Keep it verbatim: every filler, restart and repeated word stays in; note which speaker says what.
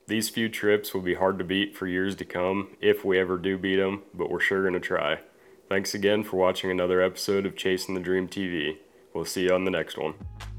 Speaker 1: These few trips will be hard to beat for years to come, if we ever do beat them, but we're sure going to try. Thanks again for watching another episode of Chasing the Dream T V. We'll see you on the next one.